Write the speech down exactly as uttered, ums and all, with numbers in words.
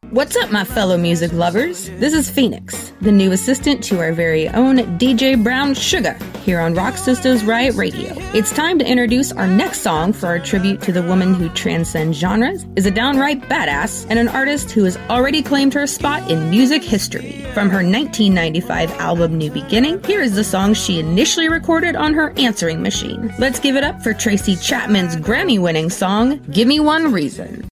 What's up, my fellow music lovers? This is Phoenix, the new assistant to our very own D J Brown Sugar, here on Rock Sisters Riot Radio. It's time to introduce our next song for our tribute to the woman who transcends genres, is a downright badass, and an artist who has already claimed her spot in music history. From her nineteen ninety-five album New Beginning, here is the song she initially recorded on her answering machine. Let's give it up for Tracy Chapman's Grammy-winning song, Give Me One Reason.